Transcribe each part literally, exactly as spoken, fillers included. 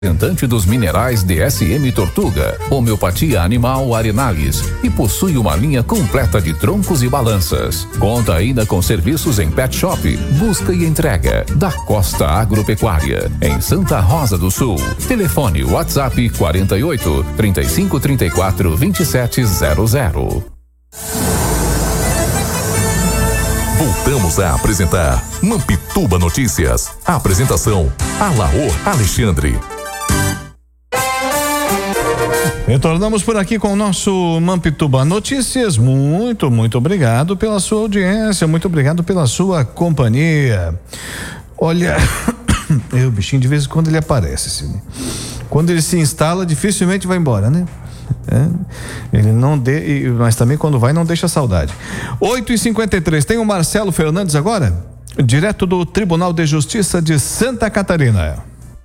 Representante dos minerais D S M Tortuga, homeopatia animal Arenales e possui uma linha completa de troncos e balanças. Conta ainda com serviços em pet shop, busca e entrega da Costa Agropecuária, em Santa Rosa do Sul. Telefone WhatsApp quarenta e oito, trinta e cinco, trinta e quatro, vinte e sete zero zero. Voltamos a apresentar Mampituba Notícias. A apresentação Alaor Alexandre. Retornamos por aqui com o nosso Mampituba Notícias. Muito, muito obrigado pela sua audiência, muito obrigado pela sua companhia. Olha, eu, o bichinho de vez em quando ele aparece, assim. Quando ele se instala, dificilmente vai embora, né? É, ele não de, mas também quando vai não deixa saudade. oito e cinquenta e três, tem o Marcelo Fernandes agora, direto do Tribunal de Justiça de Santa Catarina.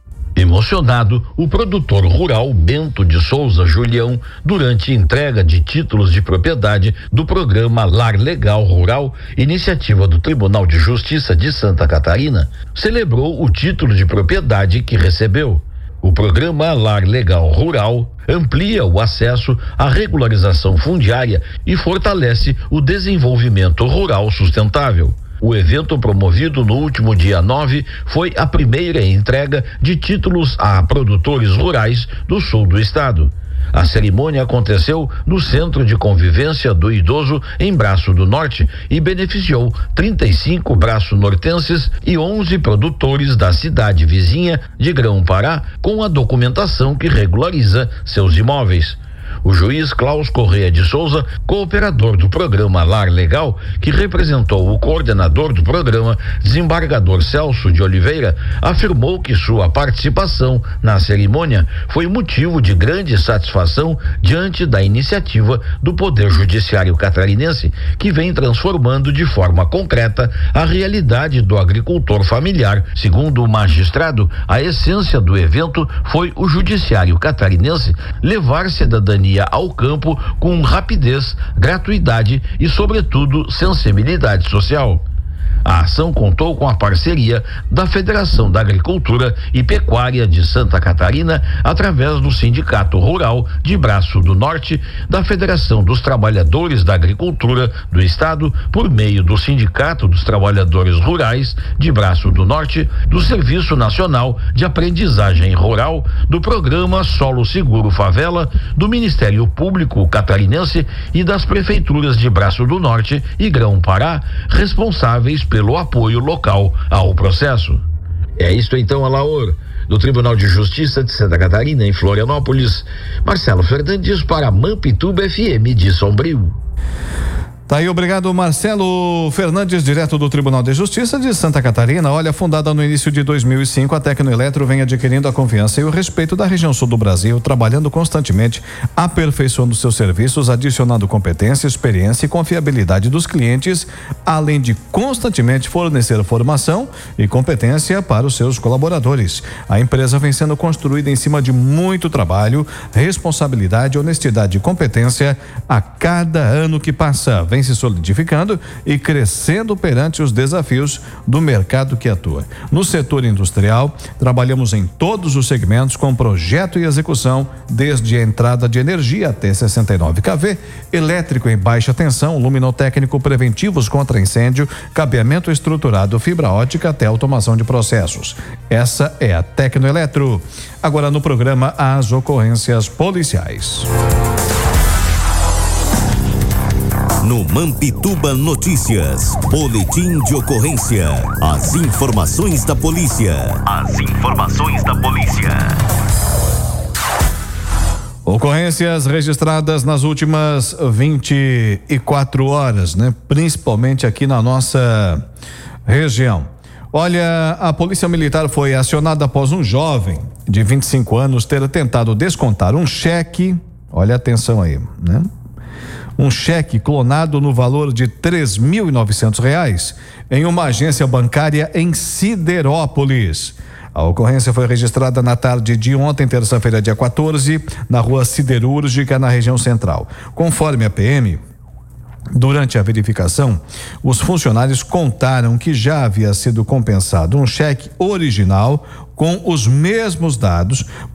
Emocionado, o produtor rural Bento de Souza Julião, durante entrega de títulos de propriedade do programa Lar Legal Rural, iniciativa do Tribunal de Justiça de Santa Catarina, celebrou o título de propriedade que recebeu. O programa Lar Legal Rural amplia o acesso à regularização fundiária e fortalece o desenvolvimento rural sustentável. O evento promovido no último dia nove foi a primeira entrega de títulos a produtores rurais do sul do estado. A cerimônia aconteceu no Centro de Convivência do Idoso em Braço do Norte e beneficiou trinta e cinco braço-nortenses e onze produtores da cidade vizinha de Grão-Pará com a documentação que regulariza seus imóveis. O juiz Klaus Correia de Souza, cooperador do programa Lar Legal, que representou o coordenador do programa, desembargador Celso de Oliveira, afirmou que sua participação na cerimônia foi motivo de grande satisfação diante da iniciativa do Poder Judiciário catarinense, que vem transformando de forma concreta a realidade do agricultor familiar. Segundo o magistrado, a essência do evento foi o Judiciário catarinense levar cidadania ao campo com rapidez, gratuidade e, sobretudo, sensibilidade social. A ação contou com a parceria da Federação da Agricultura e Pecuária de Santa Catarina, através do Sindicato Rural de Braço do Norte, da Federação dos Trabalhadores da Agricultura do Estado, por meio do Sindicato dos Trabalhadores Rurais de Braço do Norte, do Serviço Nacional de Aprendizagem Rural, do Programa Solo Seguro Favela, do Ministério Público Catarinense e das Prefeituras de Braço do Norte e Grão-Pará, responsáveis pelo apoio local ao processo. É isto então, Alaor, do Tribunal de Justiça de Santa Catarina, em Florianópolis. Marcelo Fernandes para Mampituba F M de Sombrio. Tá aí, obrigado, Marcelo Fernandes, direto do Tribunal de Justiça de Santa Catarina. Olha, fundada no início de dois mil e cinco, a Tecnoeletro vem adquirindo a confiança e o respeito da região sul do Brasil, trabalhando constantemente, aperfeiçoando seus serviços, adicionando competência, experiência e confiabilidade dos clientes, além de constantemente fornecer formação e competência para os seus colaboradores. A empresa vem sendo construída em cima de muito trabalho, responsabilidade, honestidade e competência a cada ano que passa. Vem se solidificando e crescendo perante os desafios do mercado que atua. No setor industrial, trabalhamos em todos os segmentos com projeto e execução, desde a entrada de energia até sessenta e nove quilovolts, elétrico em baixa tensão, luminotécnico, preventivos contra incêndio, cabeamento estruturado, fibra ótica até automação de processos. Essa é a Tecnoeletro. Agora no programa, as ocorrências policiais. No Mampituba Notícias, boletim de ocorrência, as informações da polícia. As informações da polícia. Ocorrências registradas nas últimas vinte e quatro horas, né? Principalmente aqui na nossa região. Olha, a Polícia Militar foi acionada após um jovem de vinte e cinco anos ter tentado descontar um cheque, olha atenção aí, né? Um cheque clonado no valor de três mil e novecentos reais em uma agência bancária em Siderópolis. A ocorrência foi registrada na tarde de ontem, terça-feira, dia quatorze, na rua Siderúrgica, na região central. Conforme a P M, durante a verificação, os funcionários contaram que já havia sido compensado um cheque original com os mesmos dados